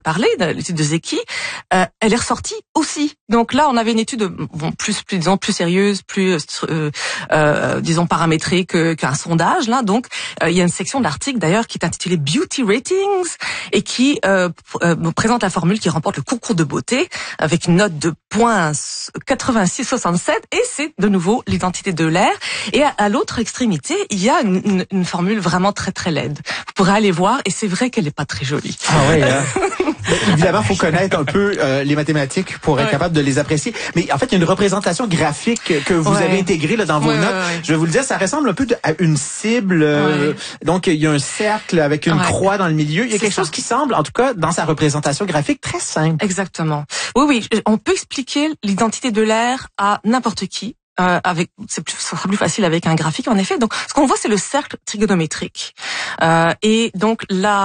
parlé, l'étude de Zecchi, elle est ressortie aussi. Donc là, on avait une étude plus sérieuse, plus disons paramétrée qu'un sondage. Là, donc il y a une section de l'article d'ailleurs qui est intitulée Beauty Ratings et qui présente la formule qui remporte le concours de beauté avec une note de 86,67 et c'est de nouveau l'identité de l'air. Et à l'autre extrémité, il y a une formule vraiment très très laide. Vous pourrez aller voir et c'est vrai qu'elle est pas très jolie. Ah oui. Évidemment, faut connaître un peu les mathématiques pour être capable de les apprécier. Mais en fait, il y a une représentation graphique que vous avez intégrée là dans vos notes. Je vais vous le dire, ça ressemble un peu à une cible. Donc, il y a un cercle avec une croix dans le milieu. Il y a quelque chose qui semble, en tout cas, dans sa représentation graphique, très simple. Exactement. Oui, on peut expliquer l'identité de l'air à n'importe qui. Ça sera plus facile avec un graphique en effet. Donc, ce qu'on voit, c'est le cercle trigonométrique. Et donc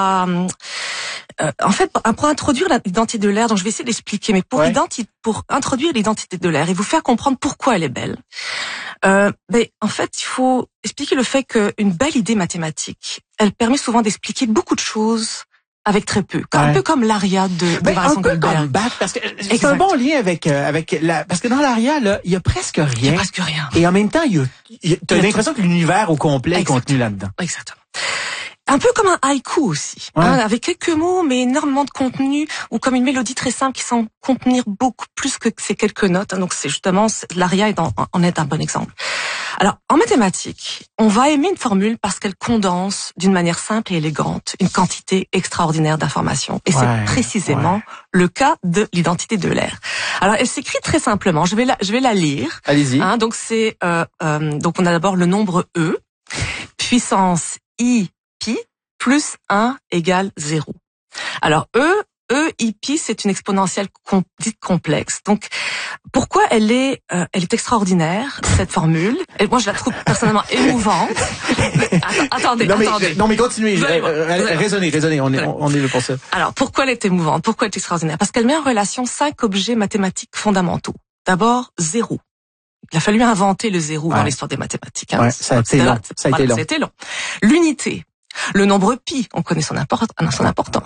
en fait, pour introduire l'identité de l'air, donc je vais essayer d'expliquer, mais pour introduire l'identité de l'air et vous faire comprendre pourquoi elle est belle, en fait, il faut expliquer le fait qu'une belle idée mathématique, elle permet souvent d'expliquer beaucoup de choses avec très peu, un peu comme l'aria de Vincent Goldberg. Comme Bach, parce que c'est un bon lien avec parce que dans l'aria là, il y a presque rien. Il y a presque rien. Et en même temps, t'as l'impression que l'univers au complet est contenu là-dedans. Exactement. Un peu comme un haïku aussi, avec quelques mots mais énormément de contenu, ou comme une mélodie très simple qui semble contenir beaucoup plus que ces quelques notes. Donc c'est justement l'aria en est un bon exemple. Alors en mathématiques, on va aimer une formule parce qu'elle condense d'une manière simple et élégante une quantité extraordinaire d'informations. Et c'est précisément le cas de l'identité de l'air. Alors elle s'écrit très simplement. Je vais la lire. Allez-y. Donc c'est donc on a d'abord le nombre E puissance I pi plus 1 égale 0. Alors E I pi, c'est une exponentielle dite complexe. Donc pourquoi elle est extraordinaire cette formule? Et moi je la trouve personnellement émouvante. Attendez. Non mais continuez. Raisonnez. On est là pour ça. Alors pourquoi elle est émouvante? Pourquoi elle est extraordinaire? Parce qu'elle met en relation 5 objets mathématiques fondamentaux. D'abord 0. Il a fallu inventer le 0 dans l'histoire des mathématiques. Ça a été long. L'unité. Le nombre pi, on connaît son importance.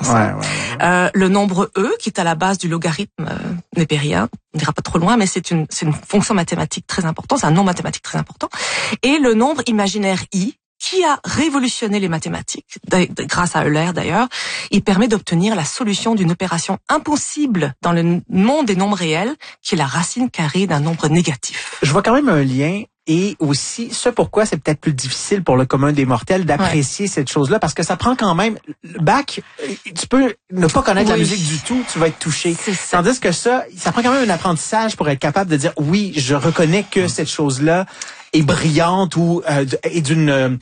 Le nombre e, qui est à la base du logarithme népérien, on n'ira pas trop loin, mais c'est une fonction mathématique très importante, c'est un nom mathématique très important. Et le nombre imaginaire i, qui a révolutionné les mathématiques, grâce à Euler d'ailleurs. Il permet d'obtenir la solution d'une opération impossible dans le monde des nombres réels, qui est la racine carrée d'un nombre négatif. Je vois quand même un lien. Et aussi, ce pourquoi c'est peut-être plus difficile pour le commun des mortels d'apprécier cette chose-là, parce que ça prend quand même... Bach, tu peux ne pas connaître la musique du tout, tu vas être touché. Tandis que ça prend quand même un apprentissage pour être capable de dire, oui, je reconnais que cette chose-là est brillante ou et d'une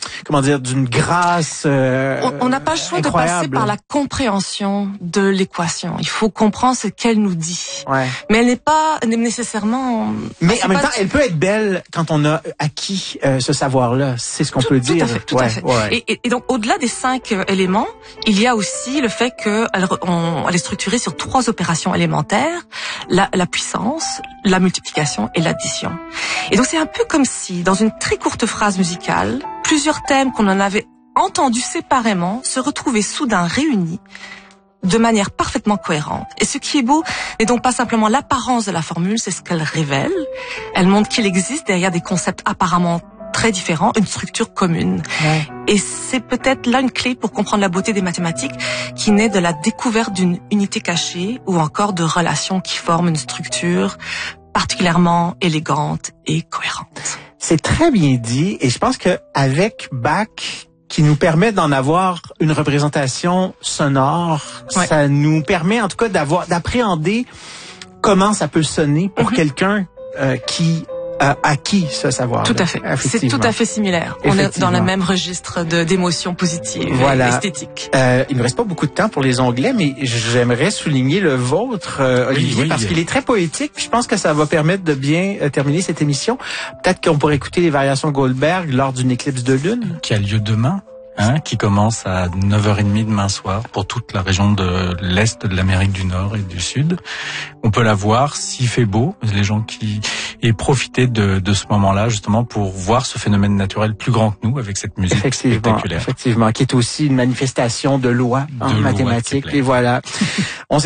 grâce on n'a pas le choix incroyable. De passer par la compréhension de l'équation. Il faut comprendre ce qu'elle nous dit. Mais elle n'est pas nécessairement... Mais en même temps, elle peut être belle quand on a acquis ce savoir-là. C'est ce qu'on peut dire. Tout à fait. Et donc, au-delà des 5 éléments, il y a aussi le fait qu'elle est structurée sur 3 opérations élémentaires, la puissance, la multiplication et l'addition. Et donc, c'est un peu comme si, dans une très courte phrase musicale, plusieurs thèmes qu'on en avait entendus séparément se retrouvaient soudain réunis de manière parfaitement cohérente. Et ce qui est beau n'est donc pas simplement l'apparence de la formule, c'est ce qu'elle révèle. Elle montre qu'il existe derrière des concepts apparemment très différents, une structure commune. Et c'est peut-être là une clé pour comprendre la beauté des mathématiques, qui naît de la découverte d'une unité cachée ou encore de relations qui forment une structure particulièrement élégante et cohérente. C'est très bien dit, et je pense que avec Bach, qui nous permet d'en avoir une représentation sonore, ça nous permet en tout cas d'appréhender comment ça peut sonner pour quelqu'un qui a acquis ce savoir. Tout à fait. C'est tout à fait similaire. On est dans le même registre d'émotions positives et esthétiques. Il ne reste pas beaucoup de temps pour les onglets, mais j'aimerais souligner le vôtre, Olivier, parce qu'il est très poétique. Puis je pense que ça va permettre de bien terminer cette émission. Peut-être qu'on pourrait écouter les variations Goldberg lors d'une éclipse de lune. Qui a lieu demain. Qui commence à 9h30 demain soir pour toute la région de l'Est de l'Amérique du Nord et du Sud. On peut la voir s'il fait beau, les gens qui et profiter de ce moment-là justement pour voir ce phénomène naturel plus grand que nous avec cette musique spectaculaire. Effectivement, qui est aussi une manifestation de loi en mathématiques. Et voilà.